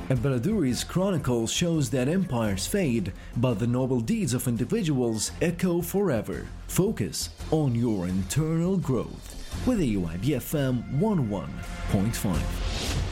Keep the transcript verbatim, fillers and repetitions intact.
Baladuri's chronicle shows that empires fade, but the noble deeds of individuals echo forever. Focus on your internal growth with A U I B F M one oh one point five.